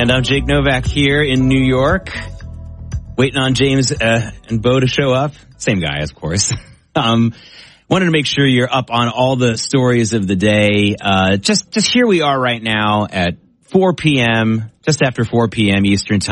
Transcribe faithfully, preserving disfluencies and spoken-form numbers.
And I'm Jake Novak here in New York, waiting on James uh, and Bo to show up. Same guy, of course. um, wanted to make sure you're up on all the stories of the day. Uh, just, just here we are right now at four p.m., just after four p.m. Eastern time.